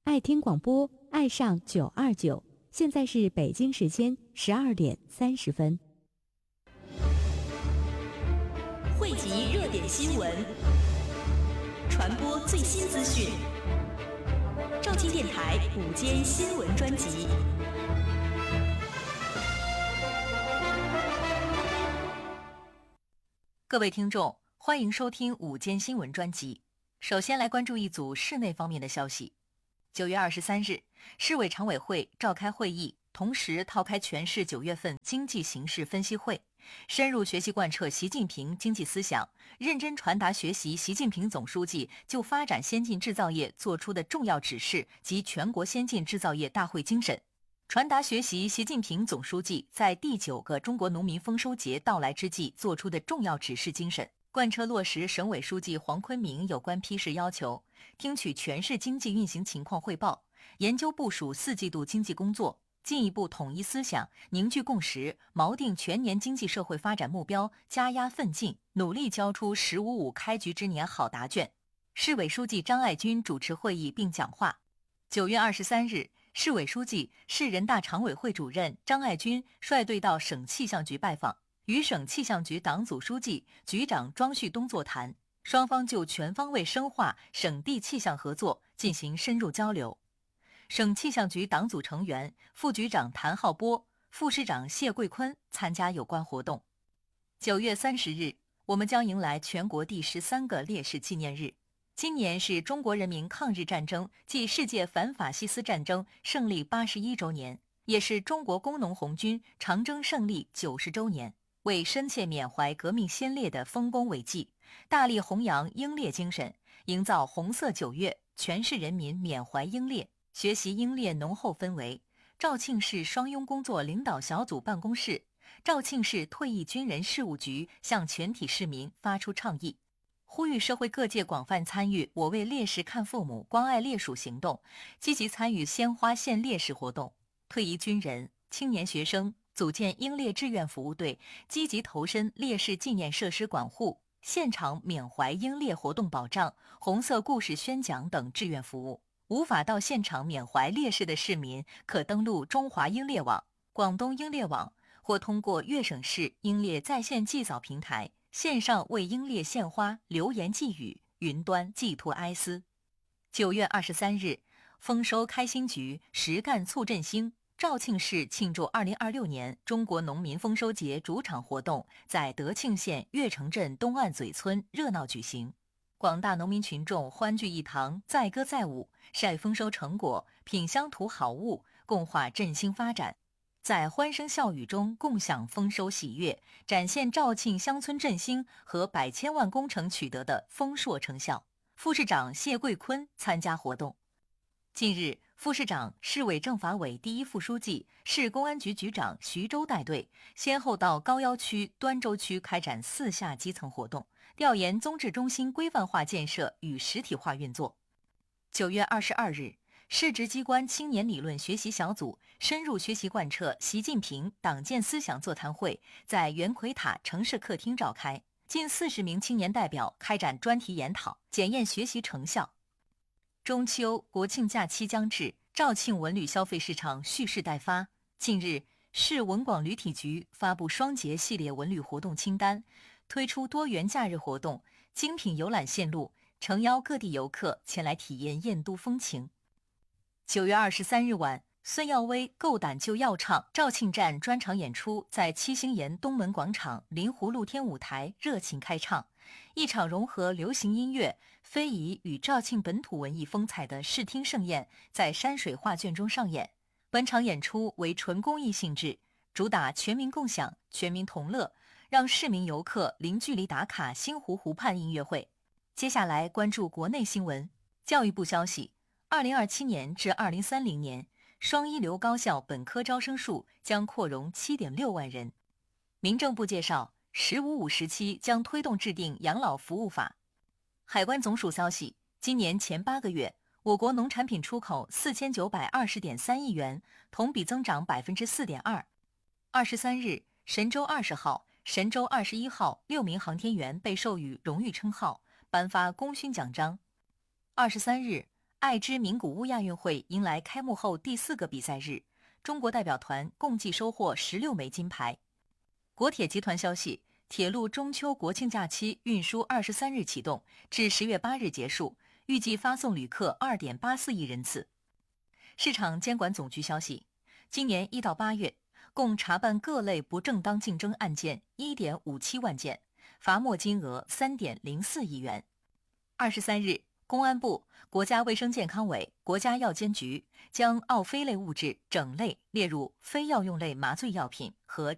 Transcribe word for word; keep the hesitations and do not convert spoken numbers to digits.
爱听广播，爱上九二九。现在是北京时间十二点三十分。 汇集热点新闻，传播最新资讯。兆庆电台午间新闻专辑。各位听众，欢迎收听午间新闻专辑。首先来关注一组市内方面的消息。九月二十三日，市委常委会召开会议，同时召开全市九月份经济形势分析会，深入学习贯彻习近平经济思想，认真传达学习习近平总书记就发展先进制造业作出的重要指示及全国先进制造业大会精神，传达学习习近平总书记在第九个中国农民丰收节到来之际作出的重要指示精神，贯彻落实省委书记黄坤明有关批示要求，听取全市经济运行情况汇报，研究部署四季度经济工作，进一步统一思想，凝聚共识，锚定全年经济社会发展目标，加压奋进，努力交出“十五五”开局之年好答卷。市委书记张爱军主持会议并讲话。九月二十三日，市委书记、市人大常委会主任张爱军率队到省气象局拜访，与省气象局党组书记、局长庄旭东座谈，双方就全方位深化省地气象合作进行深入交流。省气象局党组成员、副局长谭浩波、副市长谢桂坤参加有关活动。九月三十日，我们将迎来全国第十三个烈士纪念日。今年是中国人民抗日战争暨世界反法西斯战争胜利八十一周年，也是中国工农红军长征胜利九十周年。为深切缅怀革命先烈的丰功伟绩，大力弘扬英烈精神，营造红色九月，全市人民缅怀英烈，学习英烈浓厚氛围，肇庆市双拥工作领导小组办公室、肇庆市退役军人事务局向全体市民发出倡议，呼吁社会各界广泛参与我为烈士看父母、关爱烈属行动，积极参与鲜花献烈士活动。退役军人、青年学生组建英烈志愿服务队，积极投身烈士纪念设施管护、现场缅怀英烈活动保障、红色故事宣讲等志愿服务。无法到现场缅怀烈士的市民，可登录中华英烈网、广东英烈网，或通过粤省市英烈在线祭扫平台，线上为英烈献花、留言寄语，云端寄托哀思。九月二十三日，丰收开新局，实干促振兴。肇庆市庆祝二零二六年中国农民丰收节主场活动在德庆县岳城镇东岸嘴村热闹举行，广大农民群众欢聚一堂，载歌载舞，晒丰收成果，品乡土好物，共话振兴发展，在欢声笑语中共享丰收喜悦，展现肇庆乡村振兴和百千万工程取得的丰硕成效。副市长谢桂坤参加活动。近日，副市长、市委政法委第一副书记、市公安局局长徐州带队，先后到高要区、端州区开展四下基层活动，调研综治中心规范化建设与实体化运作。九月二十二日，市直机关青年理论学习小组深入学习贯彻习近平党建思想座谈会在圆奎塔城市客厅召开，近四十名青年代表开展专题研讨，检验学习成效。中秋、国庆假期将至，肇庆文旅消费市场蓄势待发。近日，市文广旅体局发布双节系列文旅活动清单，推出多元假日活动、精品游览线路，诚邀各地游客前来体验燕都风情。九月二十三日晚，孙耀威够胆就要唱肇庆站专场演出在七星岩东门广场临湖露天舞台热情开唱，一场融合流行音乐、非遗与肇庆本土文艺风采的视听盛宴在山水画卷中上演。本场演出为纯公益性质，主打全民共享、全民同乐，让市民游客零距离打卡星湖湖畔音乐会。接下来关注国内新闻。教育部消息，二零二七年至二零三零年双一流高校本科招生数将扩容 七点六万人。民政部介绍，十五五时期将推动制定养老服务法。海关总署消息，今年前八个月，我国农产品出口四千九百二十点三亿元，同比增长百分之四点二。二十三日，神舟二十号、神舟二十一号六名航天员被授予荣誉称号，颁发功勋奖章。二十三日， 爱知名古屋亚运会迎来开幕后第四个比赛日，中国代表团共计收获十六枚金牌。国铁集团消息，铁路中秋国庆假期运输二十三日启动，至十月八日结束，预计发送旅客二点八四亿人次。市场监管总局消息，今年一到八月，共查办各类不正当竞争案件一点五七万件，罚没金额三点零四亿元。二十三日，公安部、国家卫生健康委、国家药监局将奥非类物质整类列入非药用类麻醉药品和